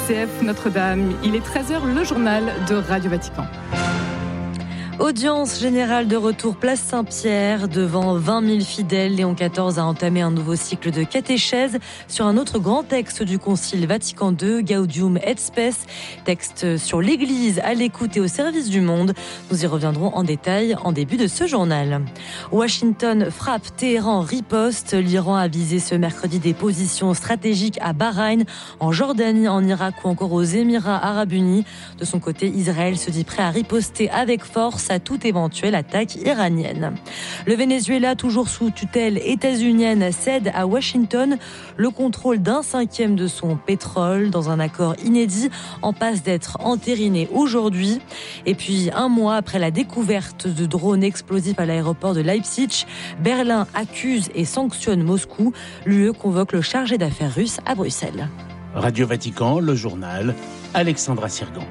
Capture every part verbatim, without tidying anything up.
C F Notre-Dame. Il est treize heures, le journal de Radio Vatican. Audience générale de retour place Saint-Pierre. Devant vingt mille fidèles, Léon quatorze a entamé un nouveau cycle de catéchèse sur un autre grand texte du Concile Vatican deux, Gaudium et Spes, texte sur l'Église à l'écoute et au service du monde. Nous y reviendrons en détail en début de ce journal. Washington frappe, Téhéran riposte. L'Iran a visé ce mercredi des positions stratégiques à Bahreïn, en Jordanie, en Irak ou encore aux Émirats arabes unis. De son côté, Israël se dit prêt à riposter avec force à toute éventuelle attaque iranienne. Le Venezuela, toujours sous tutelle états-unienne, cède à Washington le contrôle d'un cinquième de son pétrole dans un accord inédit en passe d'être entériné aujourd'hui. Et puis, un mois après la découverte de drones explosifs à l'aéroport de Leipzig, Berlin accuse et sanctionne Moscou. L'U E convoque le chargé d'affaires russe à Bruxelles. Radio Vatican, le journal, Alexandra Sirgan.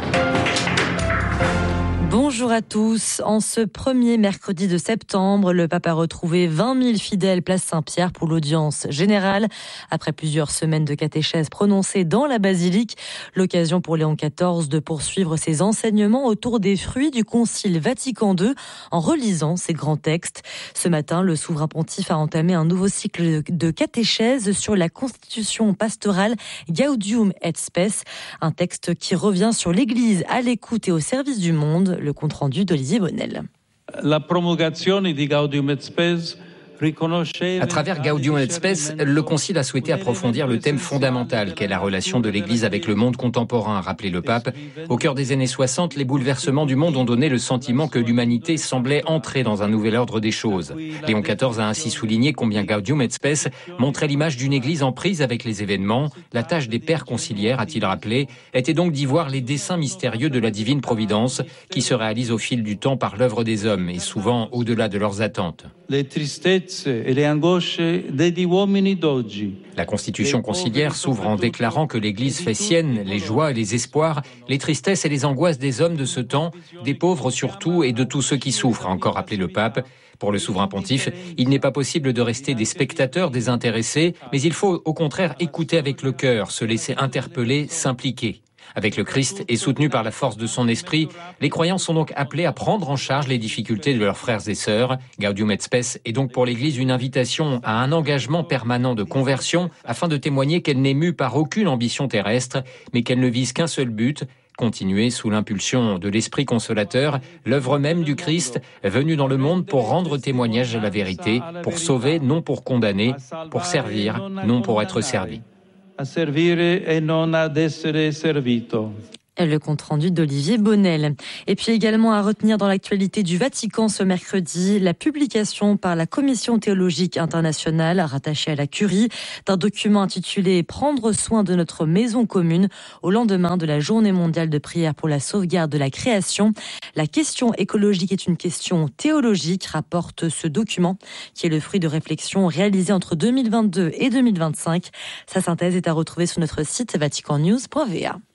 Bonjour à tous. En ce premier mercredi de septembre, le pape a retrouvé vingt mille fidèles place Saint-Pierre pour l'audience générale. Après plusieurs semaines de catéchèse prononcée dans la basilique, l'occasion pour Léon quatorze de poursuivre ses enseignements autour des fruits du Concile Vatican deux en relisant ses grands textes. Ce matin, le souverain pontife a entamé un nouveau cycle de catéchèse sur la constitution pastorale Gaudium et Spes, un texte qui revient sur l'Église à l'écoute et au service du monde. Le compte-rendu d'Olivier Bonnel. La promulgazione di Gaudium et Spes. À travers Gaudium et Spes, le Concile a souhaité approfondir le thème fondamental qu'est la relation de l'Église avec le monde contemporain, rappelé le pape. Au cœur des années soixante, les bouleversements du monde ont donné le sentiment que l'humanité semblait entrer dans un nouvel ordre des choses. Léon quatorze a ainsi souligné combien Gaudium et Spes montrait l'image d'une Église en prise avec les événements. La tâche des pères conciliaires, a-t-il rappelé, était donc d'y voir les desseins mystérieux de la divine providence qui se réalisent au fil du temps par l'œuvre des hommes et souvent au-delà de leurs attentes. Les tristesses et les angosce degli uomini d'oggi. La constitution conciliaire s'ouvre en déclarant que l'Église fait sienne les joies et les espoirs, les tristesses et les angoisses des hommes de ce temps, des pauvres surtout et de tous ceux qui souffrent, a encore rappelé le pape. Pour le souverain pontife, il n'est pas possible de rester des spectateurs désintéressés, mais il faut au contraire écouter avec le cœur, se laisser interpeller, s'impliquer. Avec le Christ et soutenu par la force de son esprit, les croyants sont donc appelés à prendre en charge les difficultés de leurs frères et sœurs. Gaudium et Spes est donc pour l'Église une invitation à un engagement permanent de conversion afin de témoigner qu'elle n'est mue par aucune ambition terrestre, mais qu'elle ne vise qu'un seul but, continuer sous l'impulsion de l'Esprit consolateur, l'œuvre même du Christ, venu dans le monde pour rendre témoignage à la vérité, pour sauver, non pour condamner, pour servir, non pour être servi. A servire e non ad essere servito. Le compte-rendu d'Olivier Bonnel. Et puis également à retenir dans l'actualité du Vatican ce mercredi, la publication par la Commission théologique internationale, rattachée à la Curie, d'un document intitulé « Prendre soin de notre maison commune » au lendemain de la Journée mondiale de prière pour la sauvegarde de la création. La question écologique est une question théologique, rapporte ce document, qui est le fruit de réflexions réalisées entre deux mille vingt-deux et deux mille vingt-cinq. Sa synthèse est à retrouver sur notre site vatican news point v a.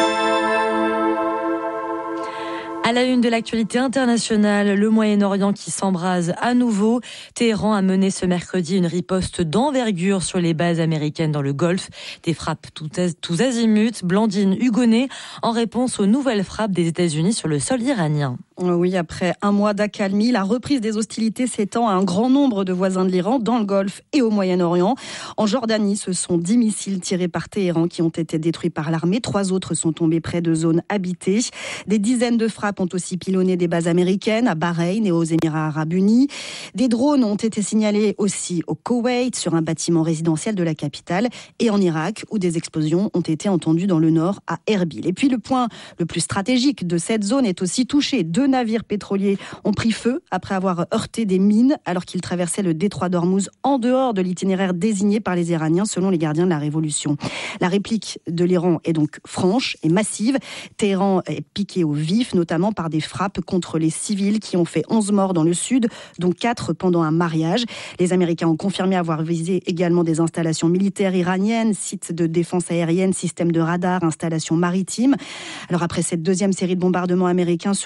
À la une de l'actualité internationale, le Moyen-Orient qui s'embrase à nouveau. Téhéran a mené ce mercredi une riposte d'envergure sur les bases américaines dans le Golfe. Des frappes tous azimuts, Blandine Hugonnet, en réponse aux nouvelles frappes des États-Unis sur le sol iranien. Oui, après un mois d'accalmie, la reprise des hostilités s'étend à un grand nombre de voisins de l'Iran, dans le Golfe et au Moyen-Orient. En Jordanie, ce sont dix missiles tirés par Téhéran qui ont été détruits par l'armée. Trois autres sont tombés près de zones habitées. Des dizaines de frappes ont aussi pilonné des bases américaines à Bahreïn et aux Émirats arabes unis. Des drones ont été signalés aussi au Koweït, sur un bâtiment résidentiel de la capitale, et en Irak, où des explosions ont été entendues dans le nord, à Erbil. Et puis le point le plus stratégique de cette zone est aussi touché. Deux navires pétroliers ont pris feu après avoir heurté des mines alors qu'ils traversaient le détroit d'Ormuz en dehors de l'itinéraire désigné par les Iraniens selon les gardiens de la révolution. La réplique de l'Iran est donc franche et massive. Téhéran est piqué au vif, notamment par des frappes contre les civils qui ont fait onze morts dans le sud, dont quatre pendant un mariage. Les Américains ont confirmé avoir visé également des installations militaires iraniennes, sites de défense aérienne, systèmes de radar, installations maritimes. Alors après cette deuxième série de bombardements américains sur le sol iranien,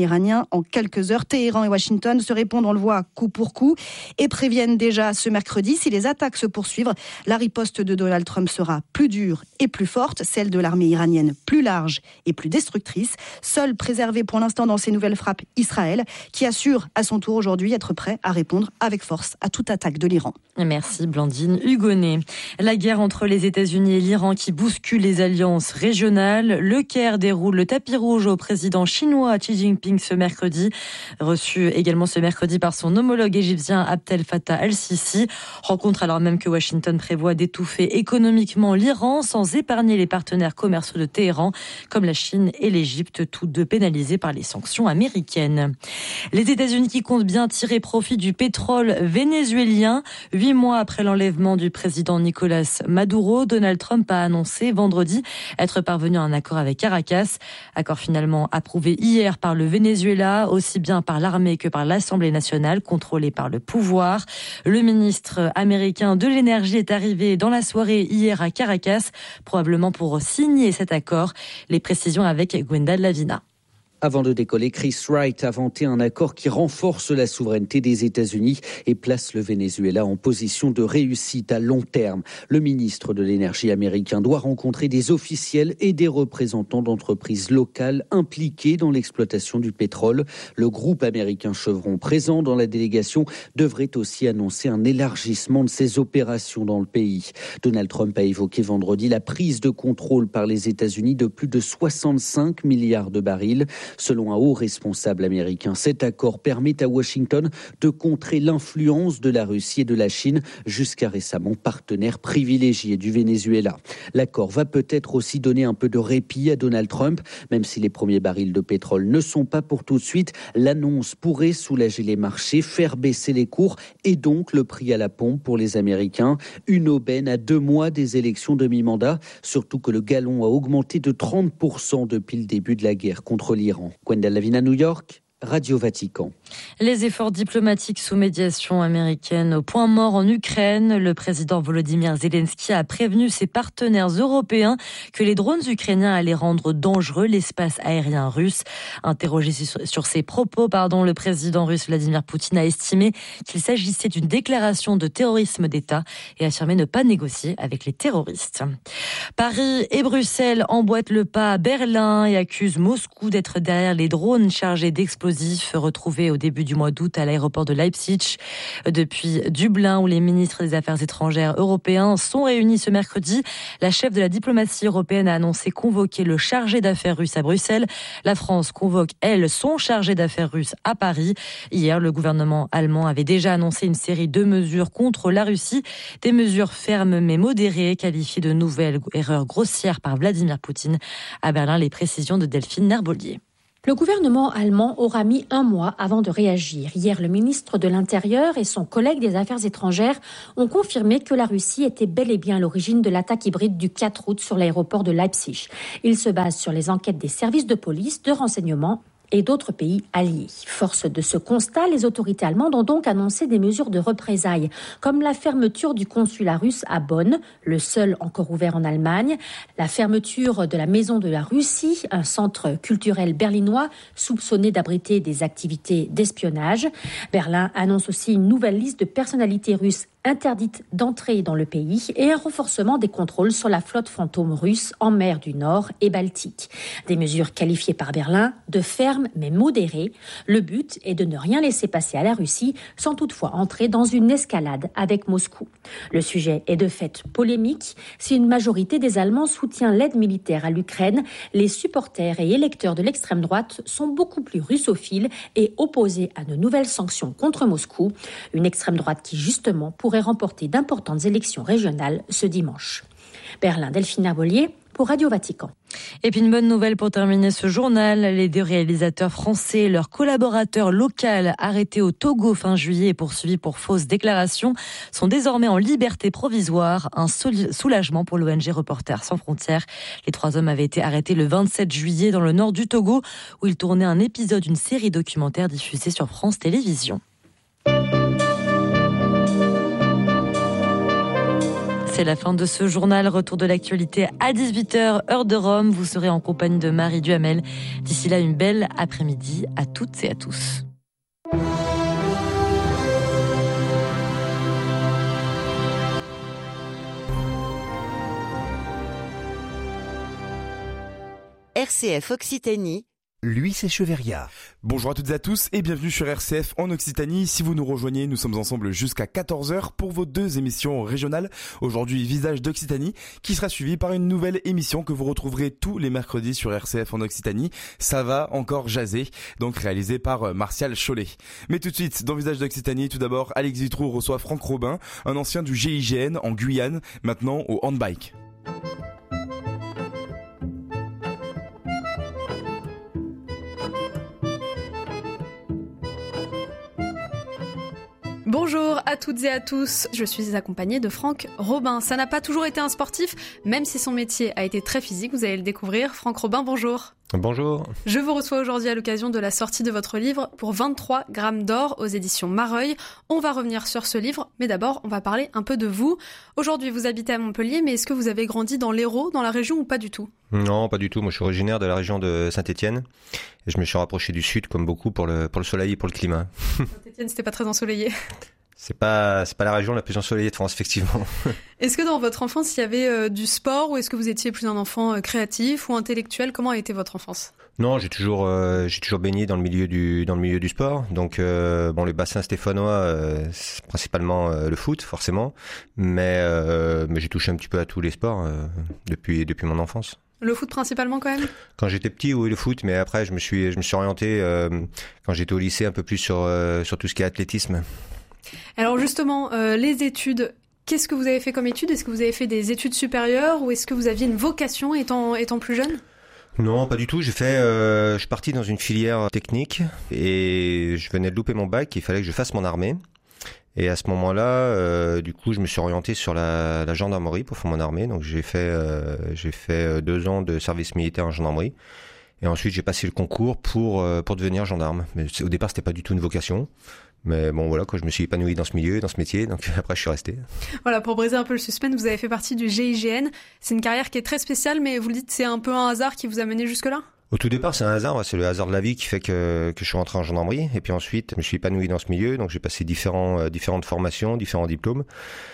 iranien en quelques heures. Téhéran et Washington se répondent, on le voit, coup pour coup, et préviennent déjà ce mercredi, si les attaques se poursuivent, la riposte de Donald Trump sera plus dure et plus forte, celle de l'armée iranienne plus large et plus destructrice, seule préservée pour l'instant dans ces nouvelles frappes Israël, qui assure à son tour aujourd'hui être prêt à répondre avec force à toute attaque de l'Iran. Merci Blandine Hugonnet. La guerre entre les États-Unis et l'Iran qui bouscule les alliances régionales. Le Caire déroule le tapis rouge au président chinois Xi Jinping ce mercredi, reçu également ce mercredi par son homologue égyptien Abdel Fattah el-Sisi. Rencontre alors même que Washington prévoit d'étouffer économiquement l'Iran sans épargner les partenaires commerciaux de Téhéran, comme la Chine et l'Égypte, tous deux pénalisés par les sanctions américaines. Les États-Unis qui comptent bien tirer profit du pétrole vénézuélien. Huit mois après l'enlèvement du président Nicolás Maduro, Donald Trump a annoncé vendredi être parvenu à un accord avec Caracas. Accord finalement approuvé hier par le Venezuela, aussi bien par l'armée que par l'Assemblée nationale, contrôlée par le pouvoir. Le ministre américain de l'énergie est arrivé dans la soirée hier à Caracas, probablement pour signer cet accord. Les précisions avec Gwenda Lavina. Avant de décoller, Chris Wright a vanté un accord qui renforce la souveraineté des États-Unis et place le Venezuela en position de réussite à long terme. Le ministre de l'énergie américain doit rencontrer des officiels et des représentants d'entreprises locales impliquées dans l'exploitation du pétrole. Le groupe américain Chevron, présent dans la délégation, devrait aussi annoncer un élargissement de ses opérations dans le pays. Donald Trump a évoqué vendredi la prise de contrôle par les États-Unis de plus de soixante-cinq milliards de barils. Selon un haut responsable américain, cet accord permet à Washington de contrer l'influence de la Russie et de la Chine, jusqu'à récemment partenaire privilégié du Venezuela. L'accord va peut-être aussi donner un peu de répit à Donald Trump, même si les premiers barils de pétrole ne sont pas pour tout de suite. L'annonce pourrait soulager les marchés, faire baisser les cours et donc le prix à la pompe pour les Américains. Une aubaine à deux mois des élections de mi-mandat, surtout que le gallon a augmenté de trente pour cent depuis le début de la guerre contre l'Iran. Gwenda Lavina, New York, Radio Vatican. Les efforts diplomatiques sous médiation américaine au point mort en Ukraine. Le président Volodymyr Zelensky a prévenu ses partenaires européens que les drones ukrainiens allaient rendre dangereux l'espace aérien russe. Interrogé sur ses propos, pardon, le président russe Vladimir Poutine a estimé qu'il s'agissait d'une déclaration de terrorisme d'État et affirmé ne pas négocier avec les terroristes. Paris et Bruxelles emboîtent le pas à Berlin et accusent Moscou d'être derrière les drones chargés d'explosions retrouvés au début du mois d'août à l'aéroport de Leipzig. Depuis Dublin, où les ministres des Affaires étrangères européens sont réunis ce mercredi, la chef de la diplomatie européenne a annoncé convoquer le chargé d'affaires russe à Bruxelles. La France convoque, elle, son chargé d'affaires russe à Paris. Hier, le gouvernement allemand avait déjà annoncé une série de mesures contre la Russie, des mesures fermes mais modérées, qualifiées de nouvelles erreurs grossières par Vladimir Poutine. À Berlin, les précisions de Delphine Nerbolier. Le gouvernement allemand aura mis un mois avant de réagir. Hier, le ministre de l'Intérieur et son collègue des Affaires étrangères ont confirmé que la Russie était bel et bien à l'origine de l'attaque hybride du quatre août sur l'aéroport de Leipzig. Ils se basent sur les enquêtes des services de police, de renseignement et d'autres pays alliés. Force de ce constat, les autorités allemandes ont donc annoncé des mesures de représailles, comme la fermeture du consulat russe à Bonn, le seul encore ouvert en Allemagne, la fermeture de la Maison de la Russie, un centre culturel berlinois soupçonné d'abriter des activités d'espionnage. Berlin annonce aussi une nouvelle liste de personnalités russes interdites d'entrer dans le pays et un renforcement des contrôles sur la flotte fantôme russe en mer du Nord et Baltique. Des mesures qualifiées par Berlin de fermes mais modérées. Le but est de ne rien laisser passer à la Russie sans toutefois entrer dans une escalade avec Moscou. Le sujet est de fait polémique. Si une majorité des Allemands soutient l'aide militaire à l'Ukraine, les supporters et électeurs de l'extrême droite sont beaucoup plus russophiles et opposés à de nouvelles sanctions contre Moscou. Une extrême droite qui justement pourrait pourrait remporter d'importantes élections régionales ce dimanche. Berlin, Delphine Nerbolier pour Radio Vatican. Et puis une bonne nouvelle pour terminer ce journal. Les deux réalisateurs français et leur collaborateur local arrêtés au Togo fin juillet et poursuivis pour fausses déclarations sont désormais en liberté provisoire. Un soulagement pour l'O N G Reporters sans frontières. Les trois hommes avaient été arrêtés le vingt-sept juillet dans le nord du Togo où ils tournaient un épisode d'une série documentaire diffusée sur France Télévisions. C'est la fin de ce journal. Retour de l'actualité à dix-huit heures, heure de Rome. Vous serez en compagnie de Marie Duhamel. D'ici là, une belle après-midi à toutes et à tous. R C F Occitanie, lui c'est Cheveria. Bonjour à toutes et à tous et bienvenue sur R C F en Occitanie. Si vous nous rejoignez, nous sommes ensemble jusqu'à quatorze heures pour vos deux émissions régionales. Aujourd'hui, Visage d'Occitanie, qui sera suivi par une nouvelle émission que vous retrouverez tous les mercredis sur R C F en Occitanie. Ça va encore jaser, donc réalisé par Martial Chollet. Mais tout de suite, dans Visage d'Occitanie, tout d'abord, Alex Vitrou reçoit Franck Robin, un ancien du G I G N en Guyane, maintenant au handbike. Bonjour à toutes et à tous, je suis accompagnée de Franck Robin. Ça n'a pas toujours été un sportif, même si son métier a été très physique, vous allez le découvrir. Franck Robin, bonjour. Bonjour. Je vous reçois aujourd'hui à l'occasion de la sortie de votre livre pour vingt-trois grammes d'or aux éditions Mareuil. On va revenir sur ce livre, mais d'abord on va parler un peu de vous. Aujourd'hui vous habitez à Montpellier, mais est-ce que vous avez grandi dans l'Hérault, dans la région ou pas du tout ? Non, pas du tout. Moi je suis originaire de la région de Saint-Étienne et je me suis rapproché du sud comme beaucoup pour le, pour le soleil et pour le climat. Saint-Étienne c'était pas très ensoleillé. C'est pas, c'est pas la région la plus ensoleillée de France, effectivement. Est-ce que dans votre enfance, il y avait euh, du sport ou est-ce que vous étiez plus un enfant euh, créatif ou intellectuel ? Comment a été votre enfance ? Non, j'ai toujours, euh, j'ai toujours baigné dans le milieu du, dans le milieu du sport. Donc, euh, bon, les bassins stéphanois, euh, c'est principalement euh, le foot, forcément. Mais, euh, mais j'ai touché un petit peu à tous les sports euh, depuis, depuis mon enfance. Le foot principalement quand même ? Quand j'étais petit, oui, le foot, mais après, je me suis, je me suis orienté, euh, quand j'étais au lycée, un peu plus sur, euh, sur tout ce qui est athlétisme. Alors justement, euh, les études, qu'est-ce que vous avez fait comme études ? Est-ce que vous avez fait des études supérieures ou est-ce que vous aviez une vocation étant, étant plus jeune ? Non, pas du tout. J'ai fait, euh, je suis parti dans une filière technique et je venais de louper mon bac. Il fallait que je fasse mon armée. Et à ce moment-là, euh, du coup, je me suis orienté sur la, la gendarmerie pour faire mon armée. Donc j'ai fait, euh, j'ai fait deux ans de service militaire en gendarmerie. Et ensuite, j'ai passé le concours pour euh, pour devenir gendarme. Mais au départ, c'était pas du tout une vocation. Mais bon, voilà, quoi, je me suis épanoui dans ce milieu, dans ce métier, donc après, je suis resté. Voilà, pour briser un peu le suspense, vous avez fait partie du G I G N. C'est une carrière qui est très spéciale, mais vous le dites, c'est un peu un hasard qui vous a mené jusque-là ? Au tout départ, c'est un hasard, ouais, c'est le hasard de la vie qui fait que, que je suis rentré en gendarmerie. Et puis ensuite, je me suis épanoui dans ce milieu, donc j'ai passé différents, euh, différentes formations, différents diplômes,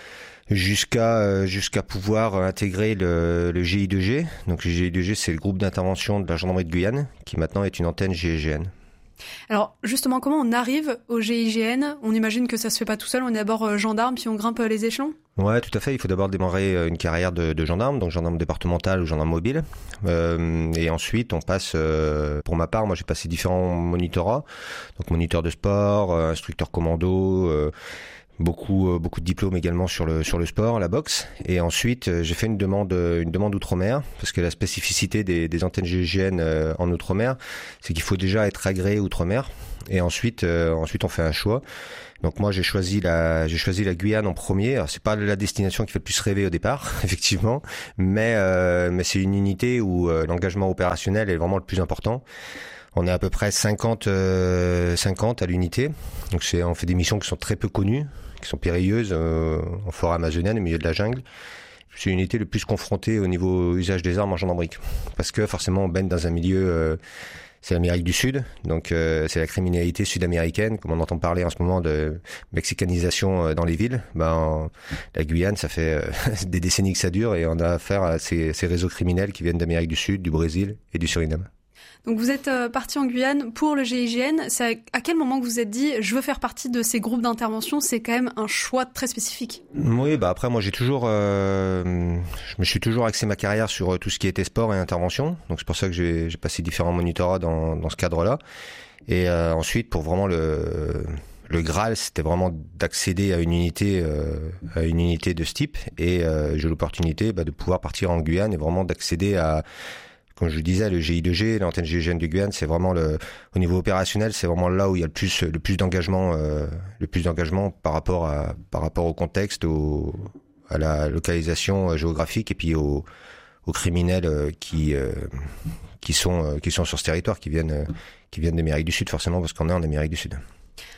jusqu'à euh, jusqu'à pouvoir intégrer le, le G I deux G. Donc le G I deux G, c'est le groupe d'intervention de la gendarmerie de Guyane, qui maintenant est une antenne G I G N. Alors justement, comment on arrive au G I G N ? On imagine que ça se fait pas tout seul, on est d'abord gendarme puis on grimpe les échelons ? Ouais, tout à fait. Il faut d'abord démarrer une carrière de, de gendarme, donc gendarme départemental ou gendarme mobile. Euh, et ensuite, on passe, euh, pour ma part, moi j'ai passé différents monitorats, donc moniteur de sport, euh, instructeur commando, euh, beaucoup euh, beaucoup de diplômes également sur le sur le sport, la boxe. Et ensuite, euh, j'ai fait une demande une demande outre-mer parce que la spécificité des, des antennes G I G N euh, en outre-mer, c'est qu'il faut déjà être agréé outre-mer. Et ensuite, euh, ensuite on fait un choix. Donc moi j'ai choisi la j'ai choisi la Guyane en premier. Alors c'est pas la destination qui fait le plus rêver au départ, effectivement, mais euh, mais c'est une unité où euh, l'engagement opérationnel est vraiment le plus important. On est à peu près cinquante euh, cinquante à l'unité. Donc c'est on fait des missions qui sont très peu connues, qui sont périlleuses euh, en forêt amazonienne au milieu de la jungle. C'est l'unité le plus confrontée au niveau usage des armes en gendarmerie parce que forcément on baigne dans un milieu euh, c'est l'Amérique du Sud, donc euh, c'est la criminalité sud-américaine, comme on entend parler en ce moment de mexicanisation dans les villes. Ben, la Guyane, ça fait euh, des décennies que ça dure et on a affaire à ces, ces réseaux criminels qui viennent d'Amérique du Sud, du Brésil et du Suriname. Donc vous êtes euh, parti en Guyane pour le G I G N. C'est à quel moment que vous vous êtes dit je veux faire partie de ces groupes d'intervention ? C'est quand même un choix très spécifique. Oui, bah après moi j'ai toujours, euh, je me suis toujours axé ma carrière sur tout ce qui était sport et intervention. Donc c'est pour ça que j'ai, j'ai passé différents monitorats dans, dans ce cadre-là. Et euh, ensuite pour vraiment le le Graal, c'était vraiment d'accéder à une unité, euh, à une unité de ce type. Et euh, j'ai l'opportunité bah, de pouvoir partir en Guyane et vraiment d'accéder à comme je le disais, le G I deux G, l'antenne G I G N de Guyane, c'est vraiment le, au niveau opérationnel, c'est vraiment là où il y a le plus, le plus d'engagement, euh, le plus d'engagement par rapport à, par rapport au contexte, au, à la localisation géographique et puis aux, aux criminels qui, euh, qui sont, qui sont sur ce territoire, qui viennent, qui viennent d'Amérique du Sud, forcément, parce qu'on est en Amérique du Sud.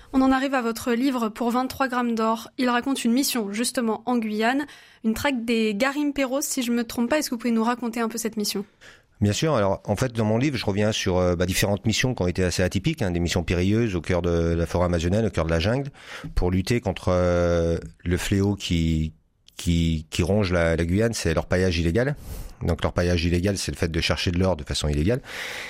On en arrive à votre livre pour vingt-trois grammes d'or. Il raconte une mission justement en Guyane, une traque des Garimperos, si je me trompe pas. Est-ce que vous pouvez nous raconter un peu cette mission ? Bien sûr. Alors, en fait, dans mon livre, je reviens sur euh, bah, différentes missions qui ont été assez atypiques, hein, des missions périlleuses au cœur de la forêt amazonienne, au cœur de la jungle, pour lutter contre euh, le fléau qui qui, qui ronge la, la Guyane, c'est l'orpaillage illégal. Donc, l'orpaillage illégal, c'est le fait de chercher de l'or de façon illégale.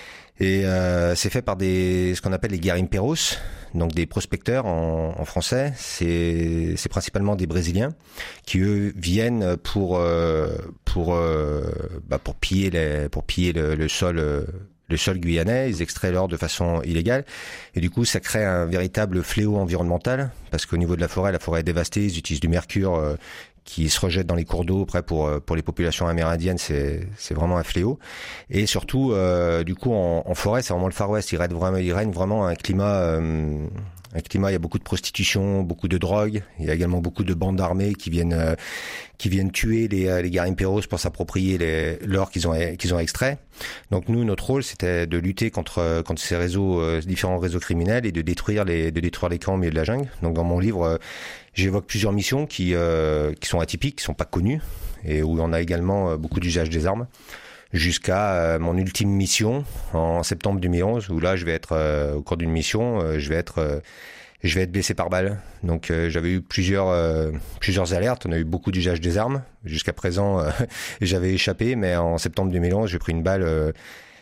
Et euh, c'est fait par des ce qu'on appelle les garimperos, donc des prospecteurs en, en français. C'est c'est principalement des Brésiliens qui eux viennent pour euh, pour euh, bah, pour piller les pour piller le, le sol euh, le sol guyanais. Ils extraient l'or de façon illégale et du coup ça crée un véritable fléau environnemental parce qu'au niveau de la forêt, la forêt est dévastée. Ils utilisent du mercure euh, qui se rejettent dans les cours d'eau. Après, pour pour les populations amérindiennes, c'est c'est vraiment un fléau. Et surtout, euh, du coup, en, en forêt, c'est vraiment le Far West. Il règne vraiment, il règne vraiment un climat, euh, un climat. Il y a beaucoup de prostitution, beaucoup de drogue. Il y a également beaucoup de bandes armées qui viennent euh, qui viennent tuer les les garimperos pour s'approprier les l'or qu'ils ont qu'ils ont extrait. Donc nous, notre rôle, c'était de lutter contre contre ces réseaux, euh, différents réseaux criminels et de détruire les de détruire les camps au milieu de la jungle. Donc dans mon livre, euh, j'évoque plusieurs missions qui euh, qui sont atypiques, qui sont pas connues et où on a également euh, beaucoup d'usage des armes, jusqu'à euh, mon ultime mission en septembre deux mille onze où là je vais être euh, au cours d'une mission, euh, je vais être euh, je vais être blessé par balle. Donc euh, j'avais eu plusieurs euh, plusieurs alertes, on a eu beaucoup d'usage des armes. Jusqu'à présent, euh, j'avais échappé, mais en septembre deux mille onze, j'ai pris une balle euh,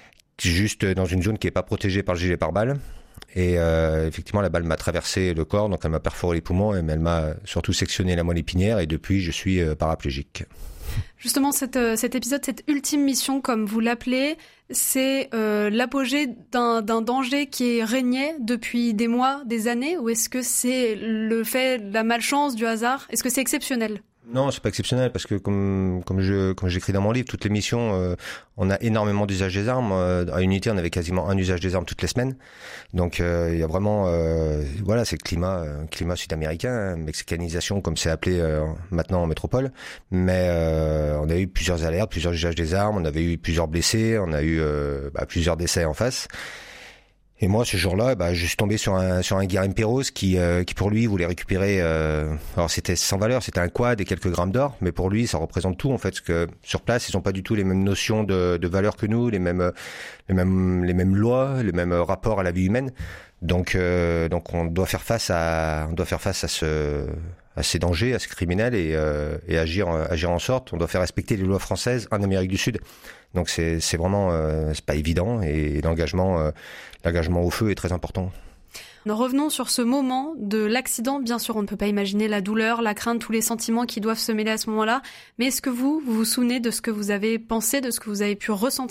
juste dans une zone qui est pas protégée par le gilet pare-balles. Et euh, effectivement, la balle m'a traversé le corps, donc elle m'a perforé les poumons, et elle m'a surtout sectionné la moelle épinière, et depuis, je suis euh, paraplégique. Justement, cette, cet épisode, cette ultime mission, comme vous l'appelez, c'est euh, l'apogée d'un, d'un danger qui régnait depuis des mois, des années, ou est-ce que c'est le fait, la malchance, du hasard ? Est-ce que c'est exceptionnel ? Non, c'est pas exceptionnel parce que comme comme je comme j'écris dans mon livre, toutes les missions, euh, on a énormément d'usage des armes. Euh, à Unité, on avait quasiment un usage des armes toutes les semaines. Donc euh, il y a vraiment, euh, voilà, c'est le climat, euh, climat sud-américain, hein, mexicanisation comme c'est appelé euh, maintenant en métropole. Mais euh, on a eu plusieurs alertes, plusieurs usages des armes, on avait eu plusieurs blessés, on a eu euh, bah, plusieurs décès en face. Et moi, ce jour-là, bah, je suis tombé sur un sur un Garimperos qui euh, qui pour lui voulait récupérer. Euh, alors c'était sans valeur, c'était un quad et quelques grammes d'or, mais pour lui, ça représente tout en fait. Parce que sur place, ils ont pas du tout les mêmes notions de de valeur que nous, les mêmes les mêmes les mêmes lois, les mêmes rapports à la vie humaine. Donc euh, donc on doit faire face à on doit faire face à ce à ces dangers, à ces criminels et euh, et agir agir en sorte. On doit faire respecter les lois françaises en Amérique du Sud. Donc c'est c'est vraiment euh, c'est pas évident et l'engagement euh, l'engagement au feu est très important. Nous revenons sur ce moment de l'accident. Bien sûr, on ne peut pas imaginer la douleur, la crainte, tous les sentiments qui doivent se mêler à ce moment-là. Mais est-ce que vous, vous vous souvenez de ce que vous avez pensé, de ce que vous avez pu ressentir ?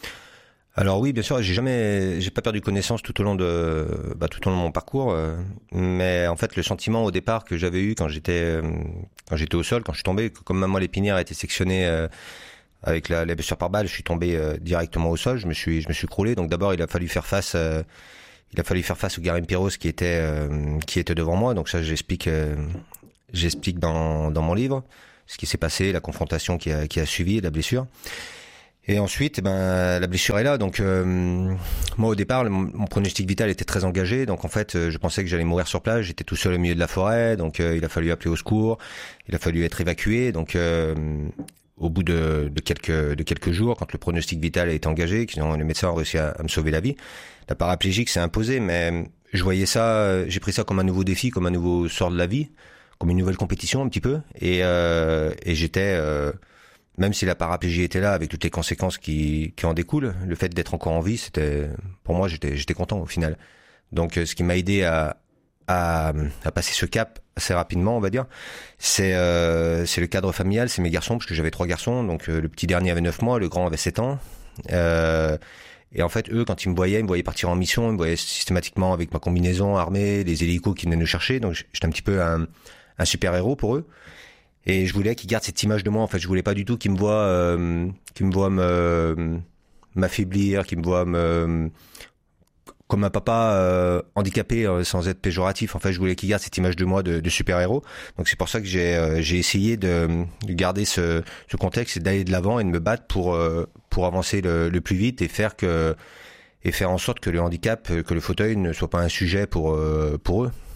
Alors oui, bien sûr, j'ai jamais, j'ai pas perdu connaissance tout au long de, bah, tout au long de mon parcours. Euh, mais en fait, le sentiment au départ que j'avais eu quand j'étais, euh, quand j'étais au sol, quand je suis tombé, comme ma moelle épinière a été sectionnée euh, avec la, la blessure par balle, je suis tombé euh, directement au sol. Je me suis, je me suis croulé. Donc d'abord, il a fallu faire face, euh, il a fallu faire face au Garimperos qui était, euh, qui était devant moi. Donc ça, j'explique, euh, j'explique dans, dans mon livre ce qui s'est passé, la confrontation qui a, qui a suivi, la blessure. Et ensuite, ben la blessure est là. Donc euh, moi au départ, le, mon pronostic vital était très engagé. Donc en fait, je pensais que j'allais mourir sur place. J'étais tout seul au milieu de la forêt. Donc euh, il a fallu appeler au secours. Il a fallu être évacué. Donc euh, au bout de, de quelques de quelques jours, quand le pronostic vital a été engagé, les médecins ont réussi à, à me sauver la vie. La paraplégique s'est imposée, mais je voyais ça, j'ai pris ça comme un nouveau défi, comme un nouveau sort de la vie, comme une nouvelle compétition un petit peu. Et euh, et j'étais euh, même si la paraplégie était là, avec toutes les conséquences qui, qui en découlent, le fait d'être encore en vie, c'était, pour moi, j'étais, j'étais content au final. Donc, ce qui m'a aidé à, à, à passer ce cap assez rapidement, on va dire, c'est, euh, c'est le cadre familial, c'est mes garçons, parce que j'avais trois garçons. Donc, euh, le petit dernier avait neuf mois, le grand avait sept ans. Euh, et en fait, eux, quand ils me voyaient, ils me voyaient partir en mission, ils me voyaient systématiquement avec ma combinaison armée, les hélicos qui venaient nous chercher. Donc, j'étais un petit peu un, un super héros pour eux. Et je voulais qu'ils gardent cette image de moi. En fait, je voulais pas du tout qu'ils me voient, euh, qu'ils me voient me m'affaiblir, qu'ils me voient me comme un papa euh, handicapé euh, sans être péjoratif. En fait, je voulais qu'ils gardent cette image de moi de, de super héros. Donc c'est pour ça que j'ai euh, j'ai essayé de, de garder ce, ce contexte et d'aller de l'avant et de me battre pour euh, pour avancer le, le plus vite et faire que et faire en sorte que le handicap, que le fauteuil ne soit pas un sujet pour, pour eux.